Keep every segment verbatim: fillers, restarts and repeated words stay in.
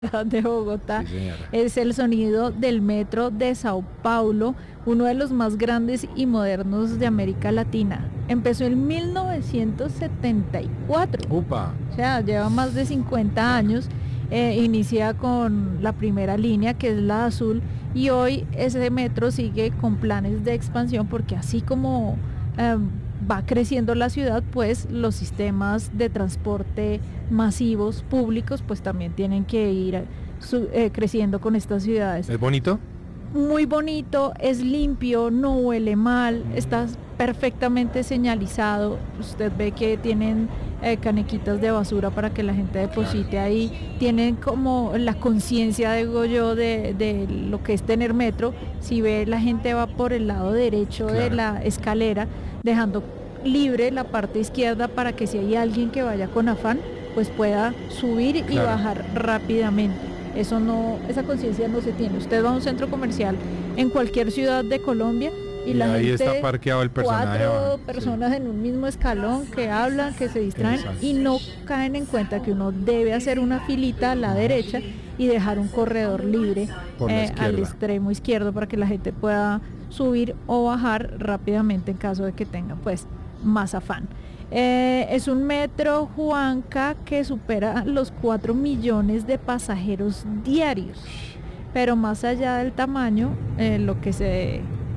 ciudad de Bogotá. Sí, señora. Es el sonido del metro de Sao Paulo, uno de los más grandes y modernos de América Latina. Empezó en mil novecientos setenta y cuatro. Upa. O sea, lleva más de cincuenta años. Eh, inicia con la primera línea, que es la azul, y hoy ese metro sigue con planes de expansión, porque así como eh, va creciendo la ciudad, pues los sistemas de transporte masivos públicos pues también tienen que ir su, eh, creciendo con estas ciudades. ¿Es bonito? Muy bonito, es limpio, no huele mal, está perfectamente señalizado. Usted ve que tienen eh, canequitas de basura para que la gente deposite ahí. Tienen como la conciencia, digo yo, de, de lo que es tener metro. Si ve, la gente va por el lado derecho Claro. de la escalera, dejando libre la parte izquierda para que si hay alguien que vaya con afán, pues pueda subir y Claro. bajar rápidamente. Eso no, esa conciencia no se tiene. Usted va a un centro comercial en cualquier ciudad de Colombia y, Y la ahí gente, está parqueado el personaje cuatro abajo, sí. personas en un mismo escalón que hablan, que se distraen Exacto. y no caen en cuenta que uno debe hacer una filita a la derecha y dejar un corredor libre Por la eh, al izquierda. extremo izquierdo para que la gente pueda subir o bajar rápidamente en caso de que tenga pues más afán. Eh, es un metro, Juanca, que supera los cuatro millones de pasajeros diarios. Pero más allá del tamaño, eh, lo que se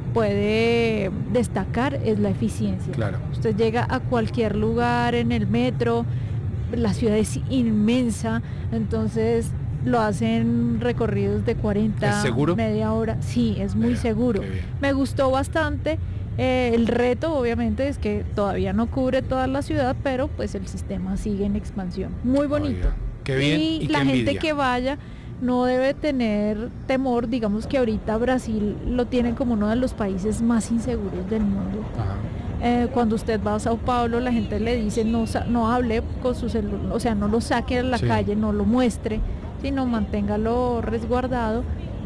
puede destacar es la eficiencia. Claro. Usted llega a cualquier lugar en el metro, la ciudad es inmensa, entonces lo hacen recorridos de cuarenta, ¿Es seguro? media hora. Sí, es muy Vea, seguro. qué bien. Me gustó bastante. Eh, el reto obviamente es que todavía no cubre toda la ciudad, pero pues el sistema sigue en expansión. Muy bonito. Oiga, qué bien y, y la qué gente envidia. que vaya no debe tener temor. Digamos que ahorita Brasil lo tienen como uno de los países más inseguros del mundo. Ajá. Eh, cuando usted va a Sao Paulo, la gente le dice no, sa- no hable con su celular, o sea, no lo saque a la Sí. calle, no lo muestre, sino manténgalo resguardado.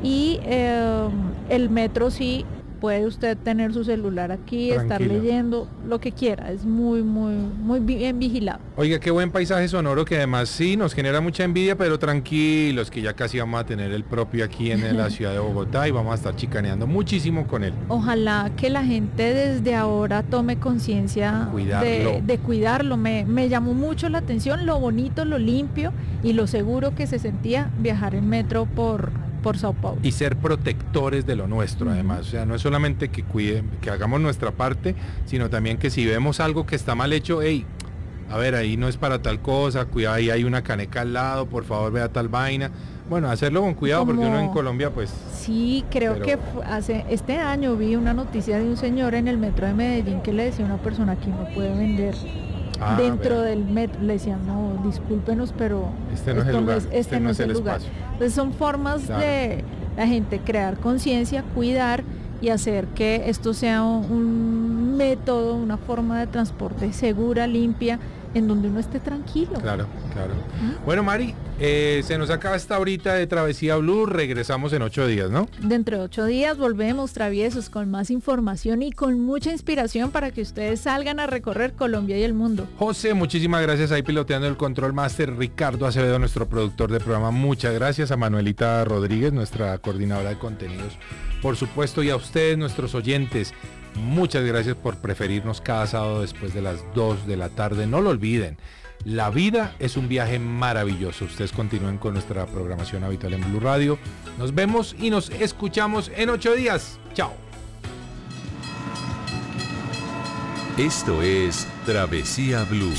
Y eh, el metro sí puede usted tener su celular aquí, estar Tranquilo. leyendo lo que quiera, es muy, muy, muy bien vigilado. Oiga, qué buen paisaje sonoro que además sí nos genera mucha envidia, pero tranquilos que ya casi vamos a tener el propio aquí en la ciudad de Bogotá y vamos a estar chicaneando muchísimo con él. Ojalá que la gente desde ahora tome conciencia Cuidarlo. de, de cuidarlo. Me, me llamó mucho la atención lo bonito, lo limpio y lo seguro que se sentía viajar en metro por, por Sao Paulo. Y ser protectores de lo nuestro, Ujú. además. O sea, no es solamente que cuiden, que hagamos nuestra parte, sino también que si vemos algo que está mal hecho, hey, a ver, ahí no es para tal cosa, cuidado, ahí hay una caneca al lado, por favor vea tal vaina. Bueno, hacerlo con cuidado porque Como- uno en Colombia, pues, Sí, creo Pero- que fu- hace este año vi una noticia de un señor en el metro de Medellín que le decía a una persona que no puede vender ah, dentro vea, del metro. Le decían, no, discúlpenos, pero Este no es el esto lugar, este no es el lugar. espacio. Entonces son formas Claro. de la gente crear conciencia, cuidar y hacer que esto sea un, un método, una forma de transporte segura, limpia, en donde uno esté tranquilo. Claro, claro. ¿Mm? Bueno, Mari, eh, se nos acaba esta horita de Travesía Blue, regresamos en ocho días, ¿no? Dentro de ocho días volvemos, traviesos, con más información y con mucha inspiración para que ustedes salgan a recorrer Colombia y el mundo. José, muchísimas gracias ahí piloteando el Control Master. Ricardo Acevedo, nuestro productor de programa, muchas gracias. A Manuelita Rodríguez, nuestra coordinadora de contenidos, por supuesto, y a ustedes, nuestros oyentes, muchas gracias por preferirnos cada sábado después de las dos de la tarde. No lo olviden, la vida es un viaje maravilloso. Ustedes continúen con nuestra programación habitual en Blue Radio. Nos vemos y nos escuchamos en ocho días. Chao. Esto es Travesía Blue.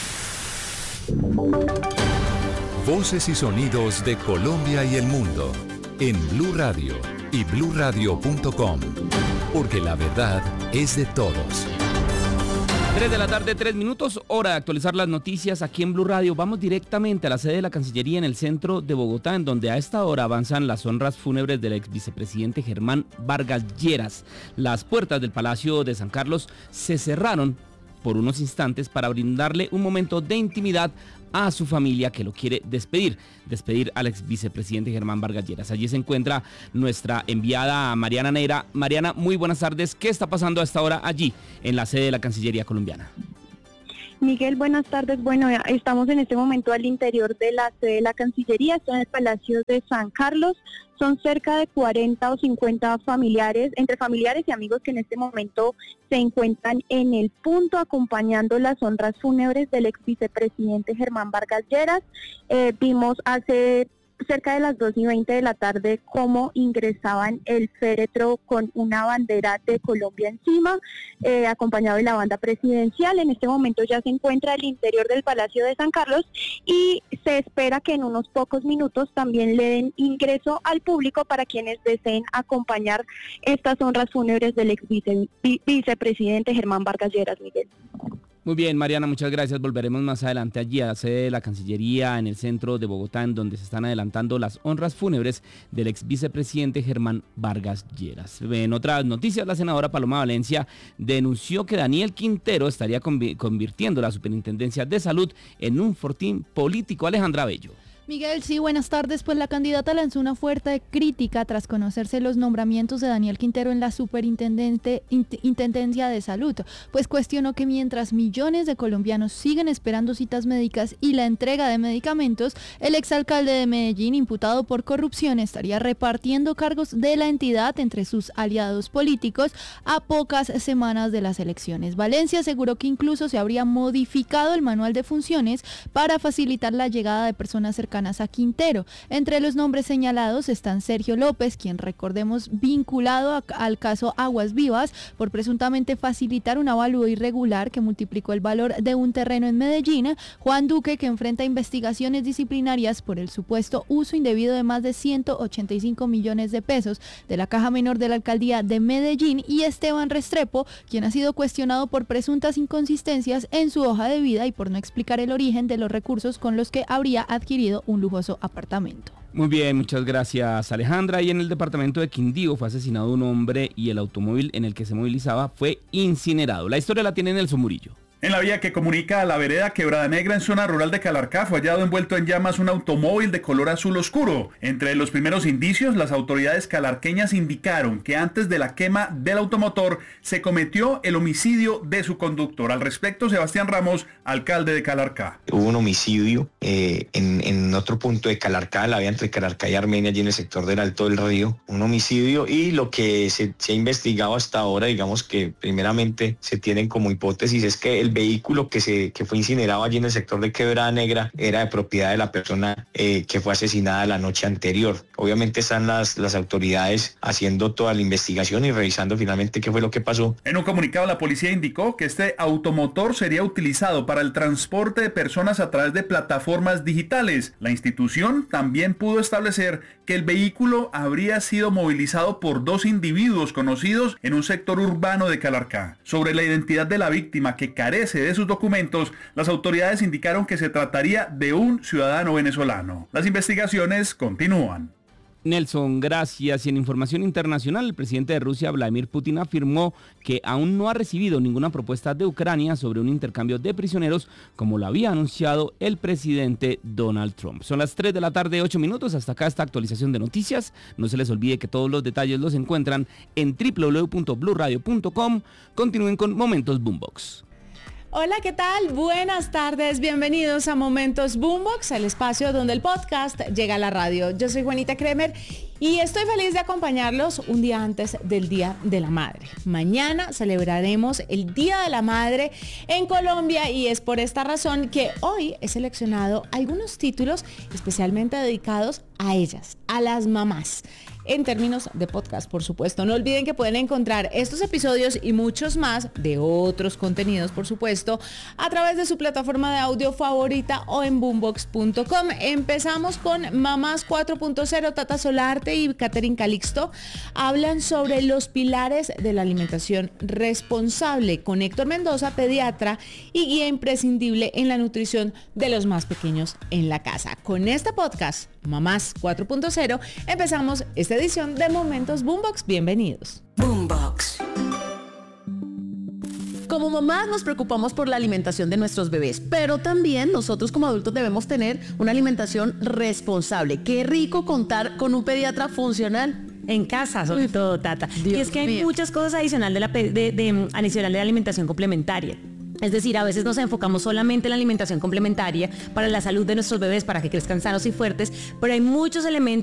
Voces y sonidos de Colombia y el mundo en Blue Radio y blue radio punto com, porque la verdad es de todos. tres de la tarde, tres minutos, hora de actualizar las noticias aquí en Blue Radio. Vamos directamente a la sede de la Cancillería en el centro de Bogotá, en donde a esta hora avanzan las honras fúnebres del ex vicepresidente Germán Vargas Lleras. Las puertas del Palacio de San Carlos se cerraron por unos instantes para brindarle un momento de intimidad a su familia que lo quiere despedir, despedir al ex vicepresidente Germán Vargas Lleras. Allí se encuentra nuestra enviada Mariana Neira. Mariana, muy buenas tardes. ¿Qué está pasando a esta hora allí en la sede de la Cancillería colombiana? Miguel, buenas tardes. Bueno, estamos en este momento al interior de la sede de la Cancillería, estoy en el Palacio de San Carlos. Son cerca de cuarenta o cincuenta familiares, entre familiares y amigos que en este momento se encuentran en el punto acompañando las honras fúnebres del ex vicepresidente Germán Vargas Lleras. Eh, vimos hace cerca de las dos y veinte de la tarde cómo ingresaban el féretro con una bandera de Colombia encima, eh, acompañado de la banda presidencial. En este momento ya se encuentra el interior del Palacio de San Carlos y se espera que en unos pocos minutos también le den ingreso al público para quienes deseen acompañar estas honras fúnebres del ex vice, vicepresidente Germán Vargas Lleras, Miguel. Muy bien, Mariana, muchas gracias. Volveremos más adelante allí a la sede de la Cancillería en el centro de Bogotá, en donde se están adelantando las honras fúnebres del ex vicepresidente Germán Vargas Lleras. En otras noticias, la senadora Paloma Valencia denunció que Daniel Quintero estaría conv- convirtiendo la Superintendencia de Salud en un fortín político. Alejandra Bello. Miguel, sí, buenas tardes. Pues la candidata lanzó una fuerte crítica tras conocerse los nombramientos de Daniel Quintero en la Superintendencia de Salud, pues cuestionó que mientras millones de colombianos siguen esperando citas médicas y la entrega de medicamentos, el exalcalde de Medellín, imputado por corrupción, estaría repartiendo cargos de la entidad entre sus aliados políticos a pocas semanas de las elecciones. Valencia aseguró que incluso se habría modificado el manual de funciones para facilitar la llegada de personas cercanas a Quintero. Entre los nombres señalados están Sergio López, quien recordemos vinculado a, al caso Aguas Vivas por presuntamente facilitar un avalúo irregular que multiplicó el valor de un terreno en Medellín, Juan Duque, que enfrenta investigaciones disciplinarias por el supuesto uso indebido de más de ciento ochenta y cinco millones de pesos de la caja menor de la alcaldía de Medellín, y Esteban Restrepo, quien ha sido cuestionado por presuntas inconsistencias en su hoja de vida y por no explicar el origen de los recursos con los que habría adquirido un lujoso apartamento. Muy bien, muchas gracias, Alejandra. Y en el departamento de Quindío fue asesinado un hombre y el automóvil en el que se movilizaba fue incinerado. La historia la tiene Nelson Murillo. En la vía que comunica a la vereda Quebrada Negra en zona rural de Calarcá fue hallado envuelto en llamas un automóvil de color azul oscuro. Entre los primeros indicios, las autoridades calarqueñas indicaron que antes de la quema del automotor se cometió el homicidio de su conductor. Al respecto, Sebastián Ramos, alcalde de Calarcá. Hubo un homicidio eh, en, en otro punto de Calarcá, la vía entre Calarcá y Armenia, allí en el sector del Alto del Río. Un homicidio, y lo que se, se ha investigado hasta ahora, digamos que primeramente se tienen como hipótesis, es que el vehículo que se que fue incinerado allí en el sector de Quebrada Negra era de propiedad de la persona eh, que fue asesinada la noche anterior. Obviamente están las, las autoridades haciendo toda la investigación y revisando finalmente qué fue lo que pasó. En un comunicado, la policía indicó que este automotor sería utilizado para el transporte de personas a través de plataformas digitales. La institución también pudo establecer que el vehículo habría sido movilizado por dos individuos conocidos en un sector urbano de Calarcá. Sobre la identidad de la víctima, que carece de sus documentos, las autoridades indicaron que se trataría de un ciudadano venezolano. Las investigaciones continúan. Nelson, gracias. Y en información internacional, el presidente de Rusia, Vladimir Putin, afirmó que aún no ha recibido ninguna propuesta de Ucrania sobre un intercambio de prisioneros, como lo había anunciado el presidente Donald Trump. Son las tres de la tarde, ocho minutos. Hasta acá esta actualización de noticias. No se les olvide que todos los detalles los encuentran en doble u doble u doble u punto blue radio punto com. Continúen con Momentos Boombox. Hola, ¿qué tal? Buenas tardes, bienvenidos a Momentos Boombox, el espacio donde el podcast llega a la radio. Yo soy Juanita Kremer y estoy feliz de acompañarlos un día antes del Día de la Madre. Mañana celebraremos el Día de la Madre en Colombia y es por esta razón que hoy he seleccionado algunos títulos especialmente dedicados a ellas, a las mamás. En términos de podcast, por supuesto. No olviden que pueden encontrar estos episodios y muchos más de otros contenidos, por supuesto, a través de su plataforma de audio favorita o en boombox punto com. Empezamos con Mamás cuatro punto cero. Tata Solarte y Catherine Calixto hablan sobre los pilares de la alimentación responsable con Héctor Mendoza, pediatra y guía imprescindible en la nutrición de los más pequeños en la casa. Con este podcast, Mamás cuatro punto cero, empezamos esta edición de Momentos Boombox. Bienvenidos. Boombox. Como mamás nos preocupamos por la alimentación de nuestros bebés, pero también nosotros como adultos debemos tener una alimentación responsable. Qué rico contar con un pediatra funcional. En casa, sobre todo, Tata. Dios y es que hay mío. muchas cosas adicionales de, la, de, de, de, adicional de la alimentación complementaria. Es decir, a veces nos enfocamos solamente en la alimentación complementaria para la salud de nuestros bebés, para que crezcan sanos y fuertes, pero hay muchos elementos